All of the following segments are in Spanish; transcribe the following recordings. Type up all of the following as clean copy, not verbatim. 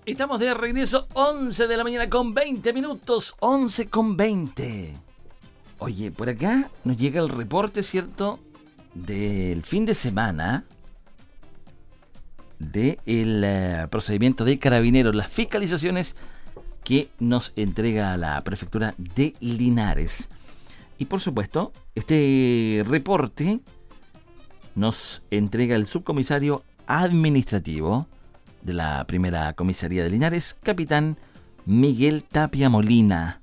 Estamos de regreso, 11 de la mañana con 20 minutos, 11 con 20. Oye, por acá nos llega el reporte, ¿cierto?, del fin de semana del procedimiento de Carabineros, las fiscalizaciones que nos entrega la prefectura de Linares. Y por supuesto, este reporte nos entrega el subcomisario administrativo de la primera comisaría de Linares, capitán Miguel Tapia Molina.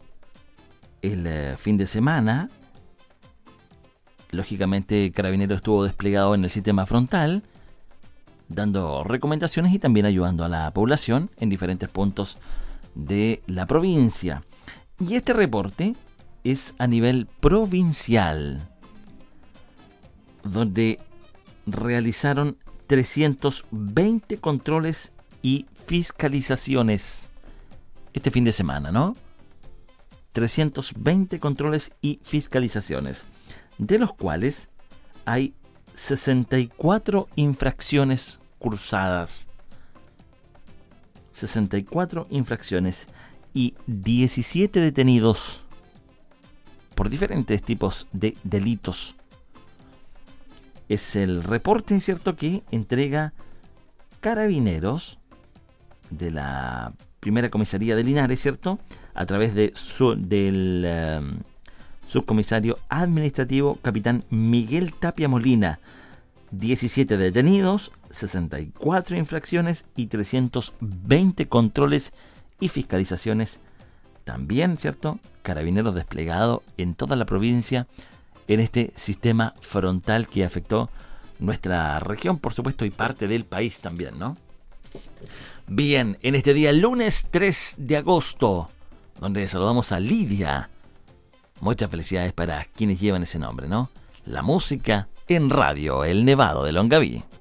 El fin de semana, lógicamente, Carabineros estuvo desplegado en el sistema frontal, dando recomendaciones y también ayudando a la población en diferentes puntos de la provincia. Y este reporte es a nivel provincial, donde realizaron 320 controles y fiscalizaciones este fin de semana, ¿no? 320 controles y fiscalizaciones, de los cuales hay 64 infracciones cursadas. 64 infracciones y 17 detenidos por diferentes tipos de delitos. Es el reporte, ¿cierto?, que entrega Carabineros de la primera comisaría de Linares, ¿cierto?, a través de del subcomisario administrativo capitán Miguel Tapia Molina. 17 detenidos, 64 infracciones y 320 controles y fiscalizaciones. También, ¿cierto?, Carabineros desplegado en toda la provincia en este sistema frontal que afectó nuestra región, por supuesto, y parte del país también, ¿no? Bien, en este día, lunes 3 de agosto, donde saludamos a Lidia. Muchas felicidades para quienes llevan ese nombre, ¿no? La música en Radio El Nevado de Longaví.